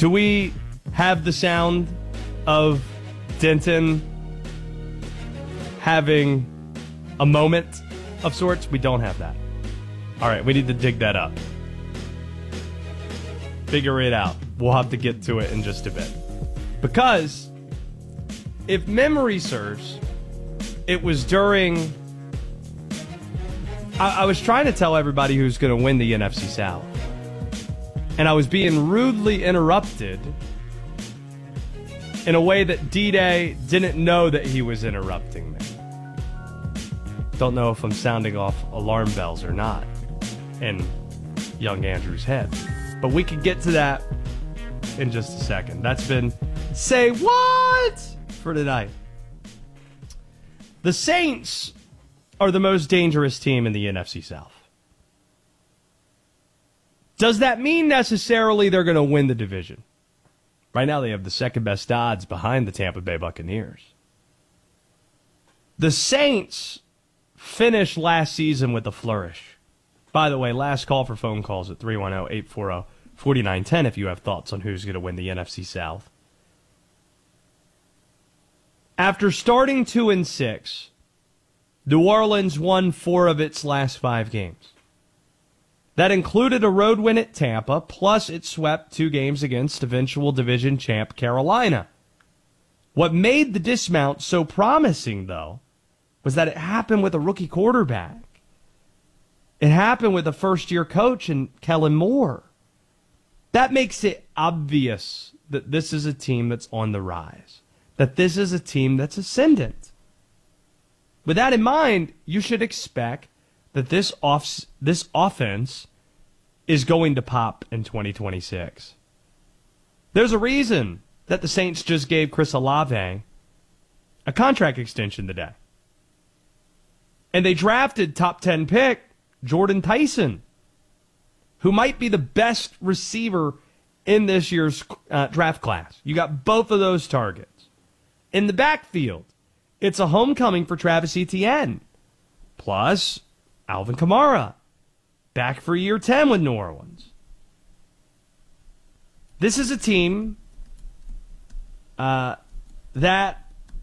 Do we have the sound of Denton having a moment of sorts? We don't have that. All right, we need to dig that up. Figure it out. We'll have to get to it in just a bit. Because if memory serves, it was during... I was trying to tell everybody who's going to win the NFC South. And I was being rudely interrupted in a way that D-Day didn't know that he was interrupting me. Don't know if I'm sounding off alarm bells or not in young Andrew's head. But we can get to that in just a second. That's been Say What for tonight. The Saints are the most dangerous team in the NFC South. Does that mean necessarily they're going to win the division? Right now they have the second best odds behind the Tampa Bay Buccaneers. The Saints finished last season with a flourish. By the way, last call for phone calls at 310-840-4910 if you have thoughts on who's going to win the NFC South. After starting 2-6, New Orleans won 4 of its last 5 games. That included a road win at Tampa, plus it swept 2 games against eventual division champ Carolina. What made the dismount so promising, though, was that it happened with a rookie quarterback. It happened with a first-year coach in Kellen Moore. That makes it obvious that this is a team that's on the rise, that this is a team that's ascendant. With that in mind, you should expect that this offense is going to pop in 2026. There's a reason that the Saints just gave Chris Olave a contract extension today. And they drafted top 10 pick Jordan Tyson, who might be the best receiver in this year's draft class. You got both of those targets. In the backfield, it's a homecoming for Travis Etienne. Plus, Alvin Kamara, back for year 10 with New Orleans. This is a team that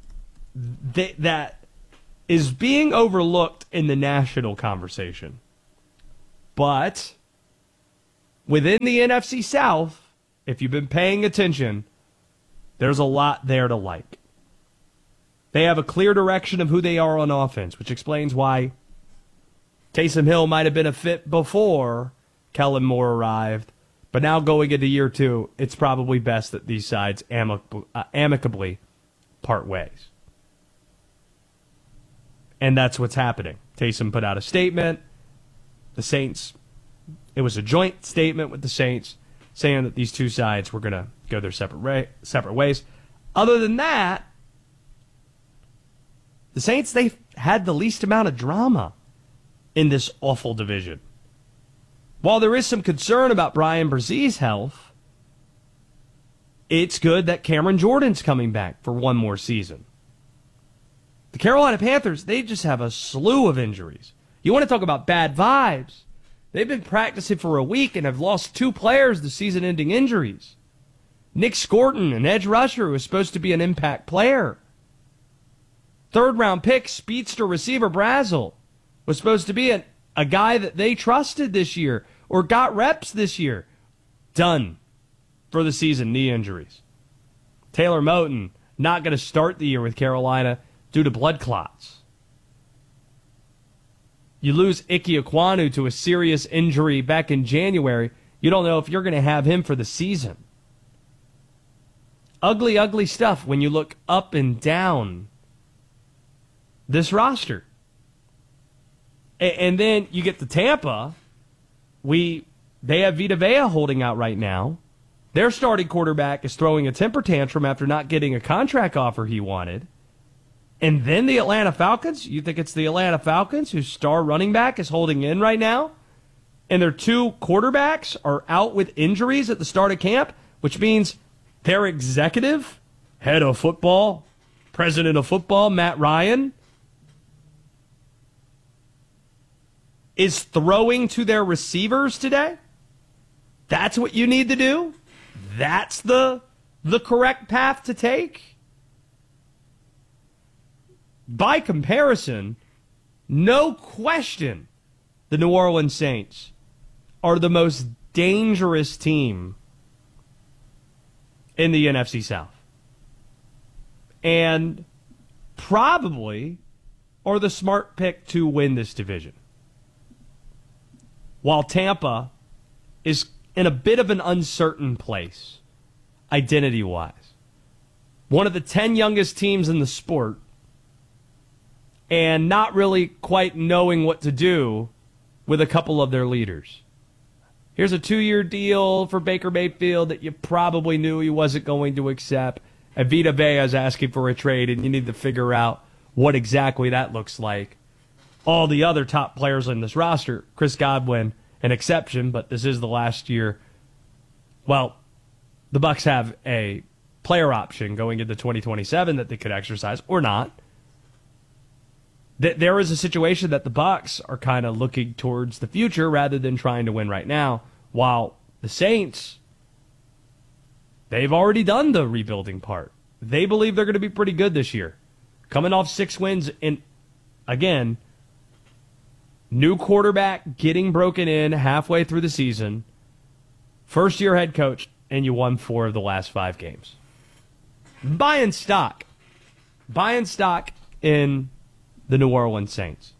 is being overlooked in the national conversation. But within the NFC South, if you've been paying attention, there's a lot there to like. They have a clear direction of who they are on offense, which explains why Taysom Hill might have been a fit before Kellen Moore arrived, but now going into year 2, it's probably best that these sides amicably part ways. And that's what's happening. Taysom put out a statement. The Saints, it was a joint statement with the Saints saying that these two sides were going to go their separate ways. Other than that, the Saints, they had the least amount of drama in this awful division. While there is some concern about Brian Brezee's health, it's good that Cameron Jordan's coming back for one more season. The Carolina Panthers, they just have a slew of injuries. You want to talk about bad vibes? They've been practicing for a week and have lost 2 players to season-ending injuries. Nick Scorton, an edge rusher who was supposed to be an impact player. Third-round pick, speedster receiver Brazel, was supposed to be a guy that they trusted this year or got reps this year. Done for the season, knee injuries. Taylor Moton, not going to start the year with Carolina due to blood clots. You lose Ike Ekwonu to a serious injury back in January. You don't know if you're going to have him for the season. Ugly, ugly stuff when you look up and down this roster. And then you get to Tampa. They have Vita Vea holding out right now. Their starting quarterback is throwing a temper tantrum after not getting a contract offer he wanted. And then the Atlanta Falcons. You think it's the Atlanta Falcons whose star running back is holding in right now? And their 2 quarterbacks are out with injuries at the start of camp, which means their executive, head of football, president of football, Matt Ryan, is throwing to their receivers today? That's what you need to do? that's the correct path to take? By comparison, no question, the New Orleans Saints are the most dangerous team in the NFC South. And probably are the smart pick to win this division. While Tampa is in a bit of an uncertain place, identity-wise. One of the 10 youngest teams in the sport, and not really quite knowing what to do with a couple of their leaders. Here's a 2-year deal for Baker Mayfield that you probably knew he wasn't going to accept. And Vita Vea is asking for a trade, and you need to figure out what exactly that looks like. All the other top players in this roster, Chris Godwin, an exception, but this is the last year. Well, the Bucs have a player option going into 2027 that they could exercise or not. There is a situation that the Bucs are kind of looking towards the future rather than trying to win right now, while the Saints, they've already done the rebuilding part. They believe they're going to be pretty good this year. Coming off 6 wins, and again, new quarterback getting broken in halfway through the season, first-year head coach, and you won 4 of the last 5 games. Buying stock in the New Orleans Saints.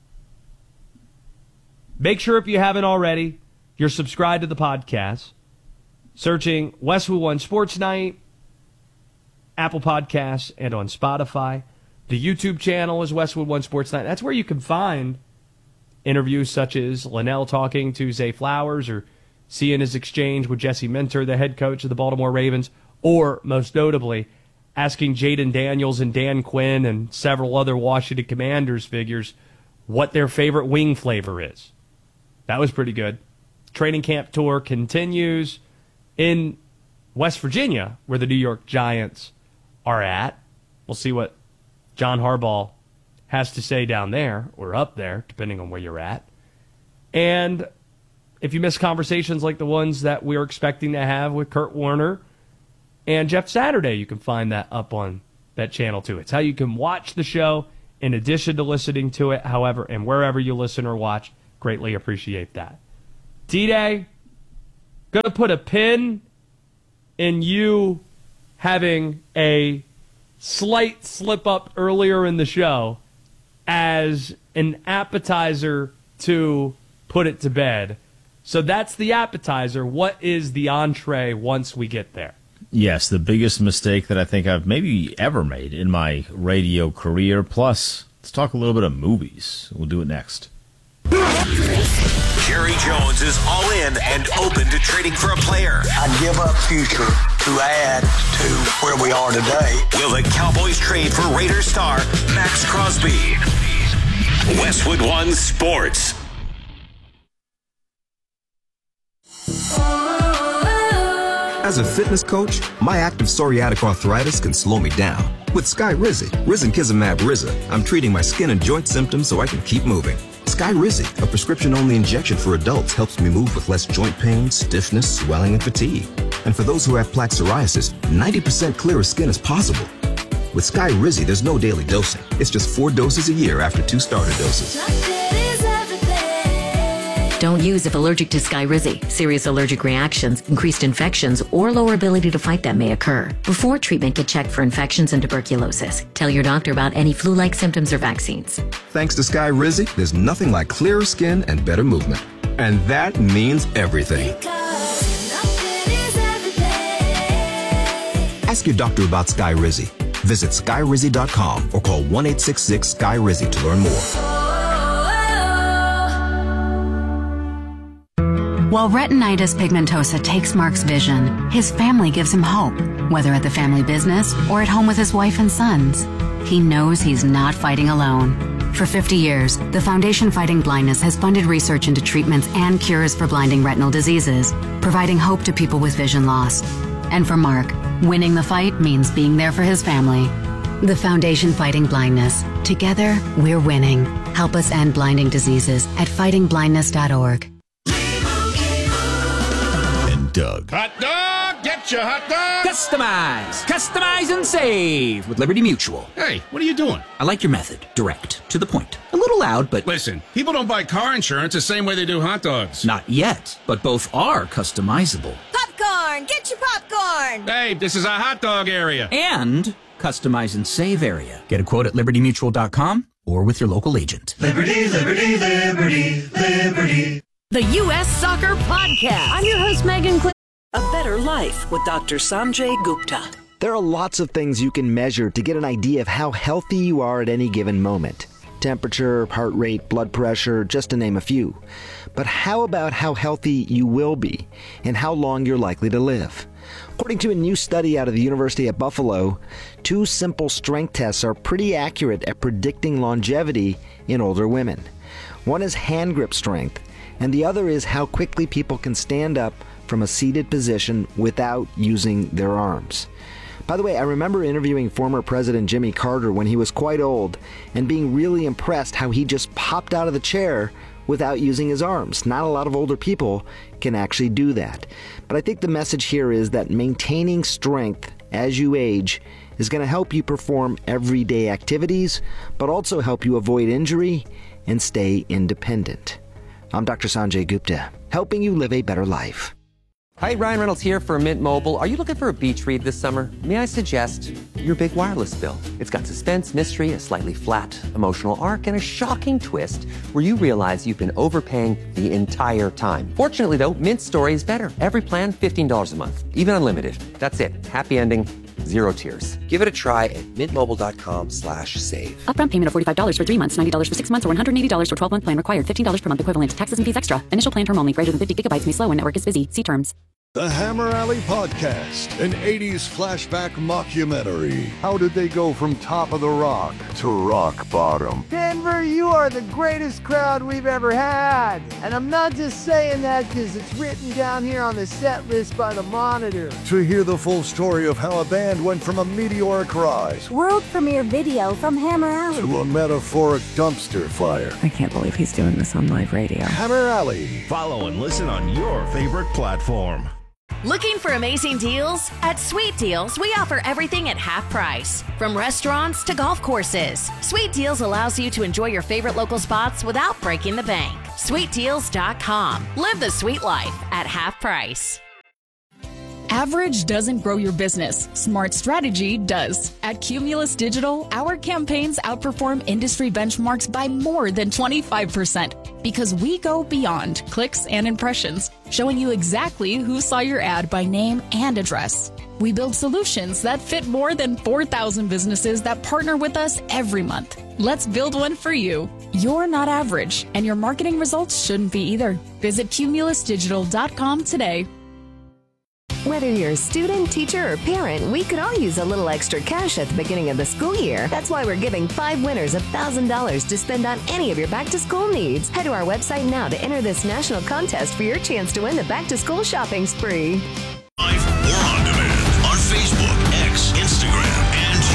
Make sure if you haven't already, you're subscribed to the podcast, searching Westwood One Sports Night, Apple Podcasts, and on Spotify. The YouTube channel is Westwood One Sports Night. That's where you can find interviews such as Linnell talking to Zay Flowers, or seeing his exchange with Jesse Minter, the head coach of the Baltimore Ravens, or most notably, asking Jaden Daniels and Dan Quinn and several other Washington Commanders figures what their favorite wing flavor is. That was pretty good. Training camp tour continues in West Virginia, where the New York Giants are at. We'll see what John Harbaugh has to say down there, or up there, depending on where you're at. And if you miss conversations like the ones that we're expecting to have with Kurt Warner and Jeff Saturday, you can find that up on that channel too. It's how you can watch the show in addition to listening to it, however, and wherever you listen or watch. Greatly appreciate that. D-Day, going to put a pin in you having a slight slip up earlier in the show as an appetizer to put it to bed. So that's the appetizer. What is the entree once we get there? Yes, the biggest mistake that I think I've maybe ever made in my radio career. Plus, let's talk a little bit of movies. We'll do it next. Jerry Jones is all in and open to trading for a player. I'd give up future to add to where we are today. Will the Cowboys trade for Raiders star Max Crosby? Westwood One Sports. As a fitness coach, my active psoriatic arthritis can slow me down. With Skyrizi, Risankizumab Riza, I'm treating my skin and joint symptoms so I can keep moving. Skyrizi, a prescription-only injection for adults, helps me move with less joint pain, stiffness, swelling, and fatigue. And for those who have plaque psoriasis, 90% clearer skin is possible. With Skyrizi, there's no daily dosing. It's just 4 doses a year after 2 starter doses. Don't use if allergic to Skyrizi. Serious allergic reactions, increased infections, or lower ability to fight them may occur. Before treatment, get checked for infections and tuberculosis. Tell your doctor about any flu-like symptoms or vaccines. Thanks to Skyrizi, there's nothing like clearer skin and better movement. And that means everything. Ask your doctor about Skyrizi. Visit Skyrizi.com or call 1-866-SKY-RIZI to learn more. While retinitis pigmentosa takes Mark's vision, his family gives him hope, whether at the family business or at home with his wife and sons. He knows he's not fighting alone. For 50 years, the Foundation Fighting Blindness has funded research into treatments and cures for blinding retinal diseases, providing hope to people with vision loss. And for Mark, winning the fight means being there for his family. The Foundation Fighting Blindness. Together, we're winning. Help us end blinding diseases at fightingblindness.org. Doug. Hot dog, get Gotcha, hot dog! Customize and save with Liberty Mutual. Hey, what are you doing? I like your method. Direct. To the point. A little loud, but... Listen, people don't buy car insurance the same way they do hot dogs. Not yet, but both are customizable. Popcorn! Get your popcorn! Hey, this is a hot dog area. And customize and save area. Get a quote at libertymutual.com or with your local agent. Liberty, liberty, liberty, liberty. The U.S. Soccer Podcast. I'm your host, Megan Quinn. A Better Life with Dr. Sanjay Gupta. There are lots of things you can measure to get an idea of how healthy you are at any given moment. Temperature, heart rate, blood pressure, just to name a few. But how about how healthy you will be and how long you're likely to live? According to a new study out of the University at Buffalo, 2 simple strength tests are pretty accurate at predicting longevity in older women. One is hand grip strength, and the other is how quickly people can stand up from a seated position without using their arms. By the way, I remember interviewing former President Jimmy Carter when he was quite old and being really impressed how he just popped out of the chair without using his arms. Not a lot of older people can actually do that. But I think the message here is that maintaining strength as you age is going to help you perform everyday activities, but also help you avoid injury and stay independent. I'm Dr. Sanjay Gupta, helping you live a better life. Hi, Ryan Reynolds here for Mint Mobile. Are you looking for a beach read this summer? May I suggest your big wireless bill? It's got suspense, mystery, a slightly flat emotional arc, and a shocking twist where you realize you've been overpaying the entire time. Fortunately, though, Mint's story is better. Every plan, $15 a month, even unlimited. That's it. Happy ending. 0 tears. Give it a try at mintmobile.com/save. Upfront payment of $45 for 3 months, $90 for 6 months, or $180 for 12-month plan required. $15 per month equivalent. Taxes and fees extra. Initial plan term only. Greater than 50 gigabytes may slow when network is busy. See terms. The Hammer Alley Podcast, an 80s flashback mockumentary. How did they go from top of the rock to rock bottom? Denver, you are the greatest crowd we've ever had. And I'm not just saying that because it's written down here on the set list by the Monitor. To hear the full story of how a band went from a meteoric rise, world premiere video from Hammer Alley, to a metaphoric dumpster fire. I can't believe he's doing this on live radio. Hammer Alley. Follow and listen on your favorite platform. Looking for amazing deals? At Sweet Deals, we offer everything at half price. From restaurants to golf courses, Sweet Deals allows you to enjoy your favorite local spots without breaking the bank. SweetDeals.com. Live the sweet life at half price. Average doesn't grow your business. Smart strategy does. At Cumulus Digital, our campaigns outperform industry benchmarks by more than 25% because we go beyond clicks and impressions, showing you exactly who saw your ad by name and address. We build solutions that fit more than 4,000 businesses that partner with us every month. Let's build one for you. You're not average, and your marketing results shouldn't be either. Visit cumulusdigital.com today. Whether you're a student, teacher, or parent, we could all use a little extra cash at the beginning of the school year. That's why we're giving 5 winners $1,000 to spend on any of your back-to-school needs. Head to our website now to enter this national contest for your chance to win the back-to-school shopping spree.